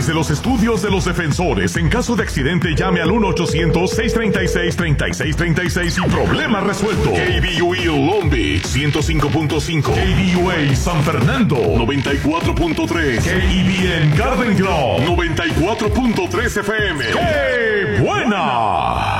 Desde los estudios de los defensores, en caso de accidente, llame al 1-800-636-3636 y problema resuelto. KBUE Long Beach 105.5. KBUA San Fernando 94.3. KEBN Garden Grove 94.3 FM. ¡Qué buena!